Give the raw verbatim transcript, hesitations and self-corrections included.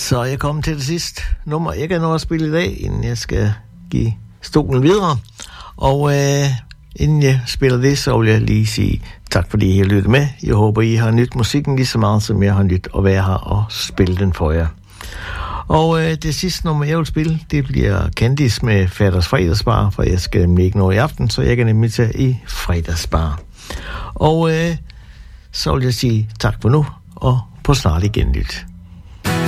Så jeg kommer til det sidste nummer, jeg kan nå at spille i dag, inden jeg skal give stolen videre. Og øh, inden jeg spiller det, så vil jeg lige sige tak, fordi I har lyttet med. Jeg håber, I har nydt musikken lige så meget, som jeg har nydt at være her og spille den for jer. Og øh, det sidste nummer, jeg vil spille, det bliver Candice med Fatters Fredagsbar, for jeg skal nemlig ikke nå i aften, så jeg kan nemlig tage i fredagsbar. Og øh, så vil jeg sige tak for nu, og på snart igen lidt.